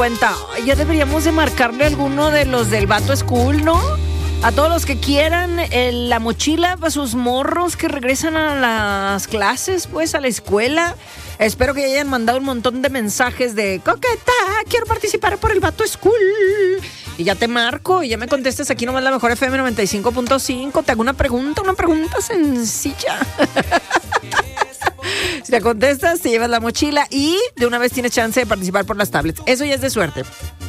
cuenta, ya deberíamos de marcarle a alguno de los del Vato School, ¿no? A todos los que quieran la mochila para sus morros que regresan a las clases, pues a la escuela. Espero que hayan mandado un montón de mensajes de Coqueta, quiero participar por el Vato School. Y ya te marco y ya me contestas aquí nomás la mejor FM 95.5. Te hago una pregunta sencilla. Si la contestas, te llevas la mochila y de una vez tienes chance de participar por las tablets. Eso ya es de suerte.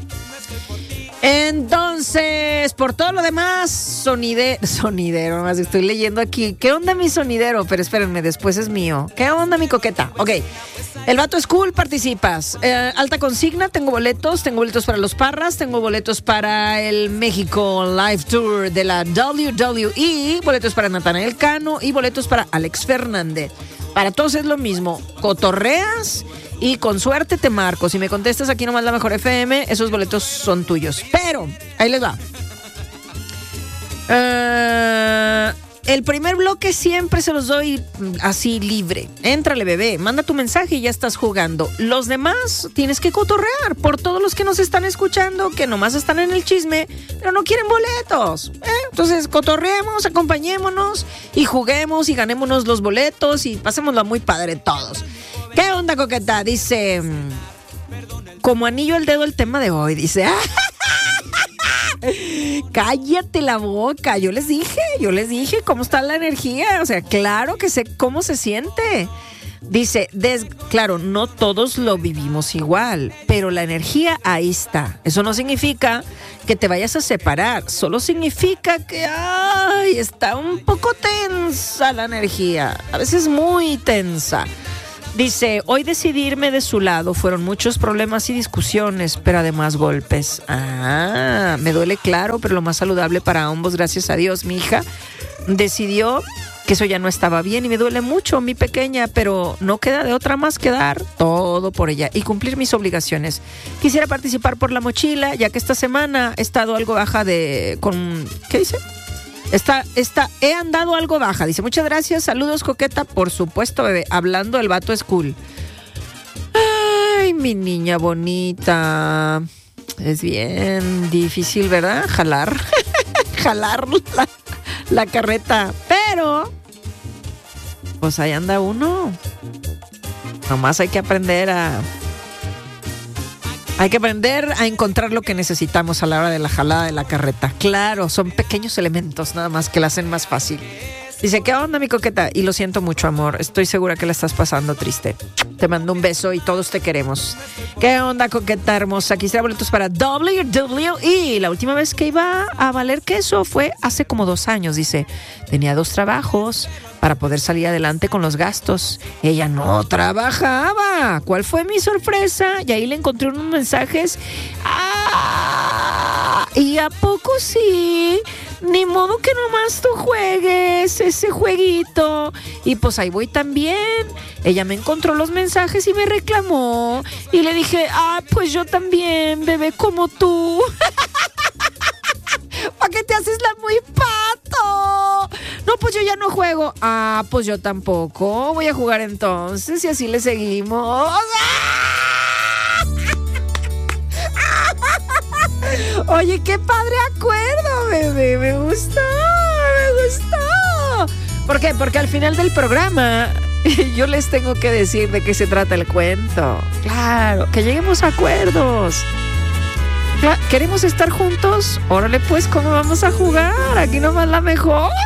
Entonces, por todo lo demás, sonidero, nomás estoy leyendo aquí. ¿Qué onda mi sonidero? Pero espérenme, después es mío. ¿Qué onda mi coqueta? Ok, el Vato School participas. Alta consigna, tengo boletos para los Parras, tengo boletos para el México Live Tour de la WWE, boletos para Natanael Cano y boletos para Alex Fernández. Para todos es lo mismo, cotorreas y con suerte te marco. Si me contestas aquí nomás la mejor FM, esos boletos son tuyos. Pero, ahí les va. El primer bloque siempre se los doy así libre. Éntrale, bebé, manda tu mensaje y ya estás jugando. Los demás tienes que cotorrear por todos los que nos están escuchando, que nomás están en el chisme, pero no quieren boletos. Entonces, cotorreemos, acompañémonos y juguemos y ganémonos los boletos y pasémoslo muy padre todos. ¿Qué onda, coqueta? Dice, como anillo al dedo el tema de hoy, dice. Cállate la boca, yo les dije cómo está la energía, o sea, claro que sé cómo se siente. Dice, claro, no todos lo vivimos igual, pero la energía ahí está. Eso no significa que te vayas a separar, solo significa que está un poco tensa la energía, a veces muy tensa. Dice, hoy decidí irme de su lado. Fueron muchos problemas y discusiones, pero además golpes. Me duele, claro, pero lo más saludable para ambos, gracias a Dios. Mi hija decidió que eso ya no estaba bien y me duele mucho, mi pequeña, pero no queda de otra más que dar todo por ella y cumplir mis obligaciones. Quisiera participar por la mochila, ya que esta semana he estado algo baja ¿qué dice? He andado algo baja. Dice, muchas gracias, saludos, coqueta. Por supuesto, bebé, hablando del Vato School. Ay, mi niña bonita. Es bien difícil, ¿verdad? Jalar la carreta. Pero, pues ahí anda uno. Nomás hay que aprender a encontrar lo que necesitamos a la hora de la jalada de la carreta. Claro, son pequeños elementos nada más que la hacen más fácil. Dice, ¿qué onda, mi coqueta? Y lo siento mucho, amor. Estoy segura que la estás pasando triste. Te mando un beso y todos te queremos. ¿Qué onda, coqueta hermosa? Quisiera boletos para WWE. La última vez que iba a valer queso fue hace como 2 años, dice. Tenía 2 trabajos para poder salir adelante con los gastos. Ella no trabajaba. ¿Cuál fue mi sorpresa? Y ahí le encontré unos mensajes. ¿Y a poco sí? Ni modo que nomás tú juegues ese jueguito. Y pues ahí voy también. Ella me encontró los mensajes y me reclamó. Y le dije, pues yo también, bebé, como tú. ¿Para qué te haces la muy pato? No, pues yo ya no juego. Pues yo tampoco. Voy a jugar entonces y así le seguimos. Oye, qué padre acuerdo, bebé. Me gustó. ¿Por qué? Porque al final del programa yo les tengo que decir de qué se trata el cuento. Claro, que lleguemos a acuerdos. ¿Queremos estar juntos? Órale pues, ¿cómo vamos a jugar? Aquí nomás la mejor.